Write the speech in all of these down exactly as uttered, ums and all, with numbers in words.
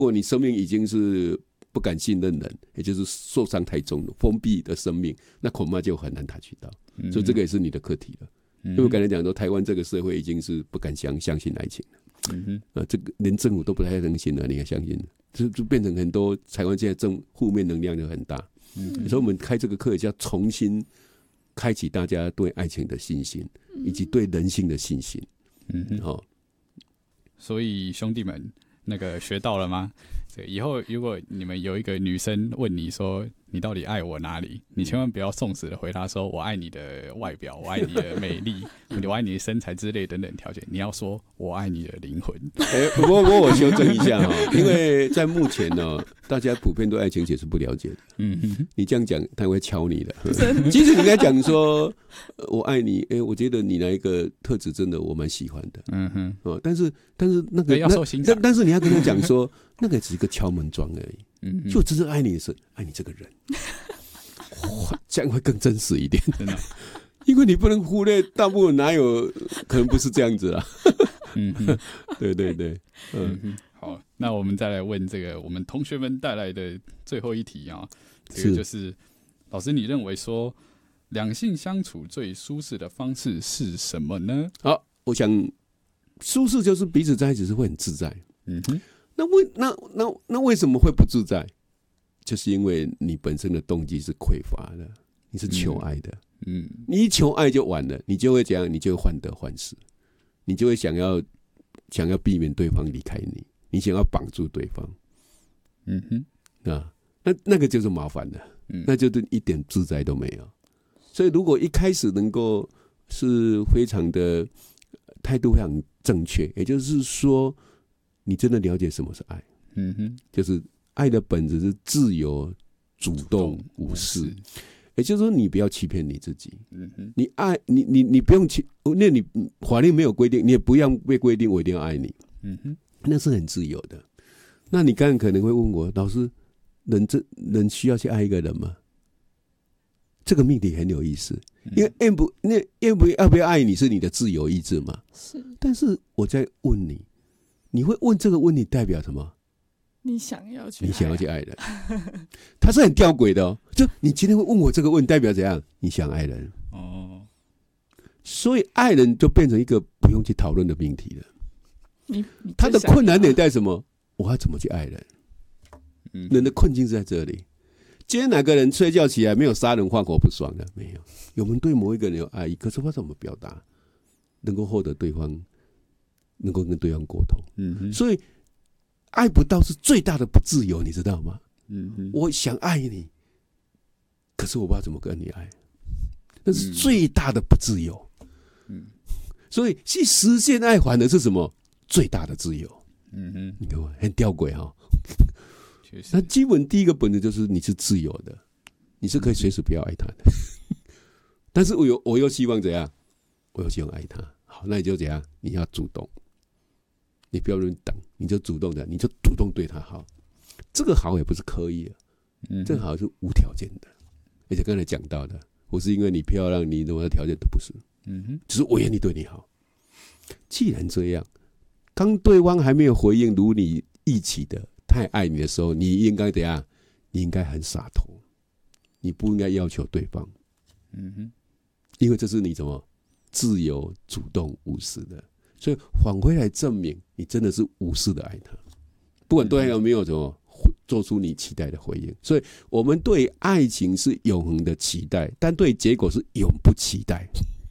果你生命已经是不敢信任人，也就是受伤太重了，封闭的生命，那恐怕就很难达取到。嗯、所以这个也是你的课题了。嗯、因为我刚才讲说，台湾这个社会已经是不敢相相信爱情了。嗯哼，啊，这个连政府都不太能信了，你还相信？就就变成很多台湾现在正负面能量就很大。嗯，所以我们开这个课叫重新开启大家对爱情的信心，以及对人性的信心。嗯哼，哦， 所以兄弟们，那个学到了吗？以后如果你们有一个女生问你说你到底爱我哪里，你千万不要送死的回答说我爱你的外表，我爱你的美丽，我爱你的身材之类等等条件，你要说我爱你的灵魂。 欸、不过我修正一下哈，因为在目前呢，大家普遍对爱情解是不了解的。嗯哼，你这样讲他会敲你的。其实你应该讲说我爱你，哎、欸，我觉得你那一个特质真的我蛮喜欢的。嗯哼，哦，但是但是那个要受欣赏， 但是你要跟他讲说那个只是一个敲门砖而已。嗯，就真正爱你的是爱你这个人，哇，这样会更真实一点，真的。因为你不能忽略，大部分哪有可能不是这样子啦。嗯，对对对，嗯, 嗯好，那我们再来问这个我们同学们带来的最后一题啊，这个就是老师，你认为说两性相处最舒适的方式是什么呢？ 好，我想舒适就是彼此在一起是会很自在。嗯哼。那为那那那为什么会不自在？就是因为你本身的动机是匮乏的，你是求爱的，嗯，你一求爱就完了，你就会怎样？你就会患得患失，你就会想要想要避免对方离开你，你想要绑住对方，嗯哼，啊，那那个就是麻烦了，嗯，那就是一点自在都没有。所以如果一开始能够是非常的态度非常正确，也就是说。你真的了解什么是爱？嗯哼，就是爱的本质是自由、主动、无私。也就是说，你不要欺骗你自己。嗯哼，你爱你你你不用欺，那你法律没有规定，你也不要被规定我一定要爱你。嗯哼，那是很自由的。那你刚刚可能会问我，老师，人这人需要去爱一个人吗？这个命题很有意思，因为愿不那愿不要不要爱你是你的自由意志嘛。是，但是我在问你。你会问这个问题代表什么？ 你想要去， 你想要去爱人，他是很吊诡的哦。就你今天会问我这个问题，代表怎样？你想爱人哦，所以爱人就变成一个不用去讨论的命题了。你他的困难点在什么？我要怎么去爱人？嗯，人的困境是在这里。今天哪个人睡觉起来没有杀人放火不爽的？没有。我们对某一个人有爱意，可是不知道怎么表达，能够获得对方。能够跟对方沟通，嗯，所以爱不到是最大的不自由，你知道吗？嗯，我想爱你，可是我不知道怎么跟你爱，那是最大的不自由。嗯，所以去实现爱反而是什么？最大的自由。嗯哼，你看我很吊诡哈。确实，那基本第一个本质就是你是自由的，你是可以随时不要爱他的，但是我有我又希望怎样？我又希望爱他。好，那你就怎样？你要主动。你不要人等，你就主动的，你就主动对他好。这个好也不是刻意的，嗯，这个好是无条件的，而且刚才讲到的，不是因为你漂亮，你什么条件都不是，嗯哼，只是我愿意对你好。既然这样，当对方还没有回应如你预期的太爱你的时候，你应该怎样？你应该很洒脱，你不应该要求对方，嗯哼，因为这是你什么自由、主动、无私的。所以返回来证明你真的是无私的爱他，不管对方有没有什么做出你期待的回应。所以我们对爱情是永恒的期待，但对结果是永不期待。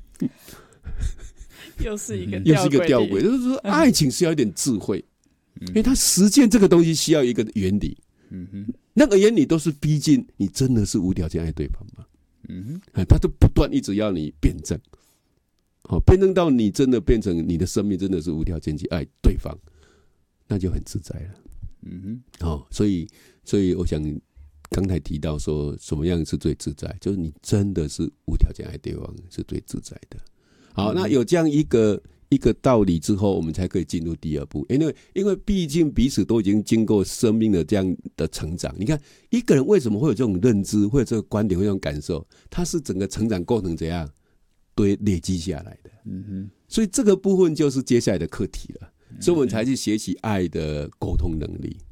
又是一个又是一个吊诡，就是说爱情是要一点智慧，因为它实践这个东西需要一个原理。那个原理都是逼近你真的是无条件爱对方嘛。他就不断一直要你辩证。好，辩证到你真的变成你的生命真的是无条件去爱对方，那就很自在了。嗯哼，哦，所以所以我想刚才提到说什么样是最自在，就是你真的是无条件爱对方是最自在的。好，那有这样一个一个道理之后，我们才可以进入第二步，因为因为毕竟彼此都已经经过生命的这样的成长。你看一个人为什么会有这种认知，会有这个观点，会有这种感受，他是整个成长过程怎样？堆累积下来的，嗯哼，所以这个部分就是接下来的课题了，所以我们才去学习爱的沟通能力。